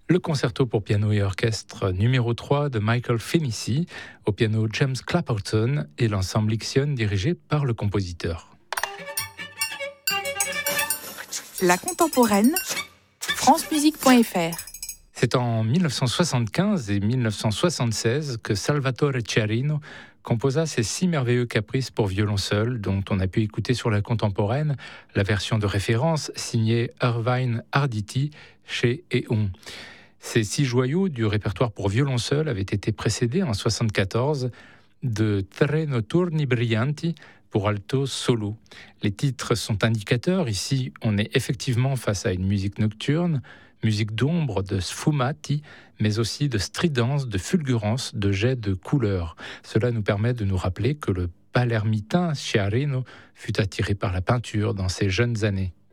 Le concerto pour piano et orchestre numéro 3 de Michael Fennessy, au piano James Clapperton et l'ensemble Ixion dirigé par le compositeur. La contemporaine, francemusique.fr. C'est en 1975 et 1976 que Salvatore Chiarino composa ces 6 merveilleux caprices pour violon seul, dont on a pu écouter sur la contemporaine la version de référence signée Irvine Arditi chez Eon. Ces 6 joyaux du répertoire pour violon seul avaient été précédés en 1974 de Tre Notturni Brillanti pour alto solo. Les titres sont indicateurs. Ici, on est effectivement face à une musique nocturne, musique d'ombre, de sfumati, mais aussi de stridence, de fulgurance, de jets de couleurs. Cela nous permet de nous rappeler que le palermitain Chiarino fut attiré par la peinture dans ses jeunes années.